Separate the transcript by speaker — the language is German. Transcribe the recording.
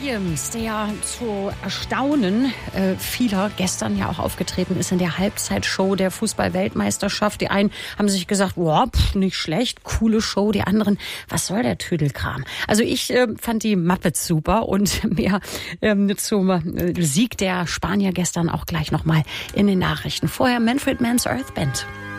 Speaker 1: Williams, der ja zu Erstaunen vieler gestern ja auch aufgetreten ist in der Halbzeitshow der Fußball-Weltmeisterschaft. Die einen haben sich gesagt, wow, nicht schlecht, coole Show. Die anderen, was soll der Tüdelkram? Also ich fand die Muppets super und mehr zum Sieg der Spanier gestern auch gleich nochmal in den Nachrichten. Vorher Manfred Mann's Earth Band.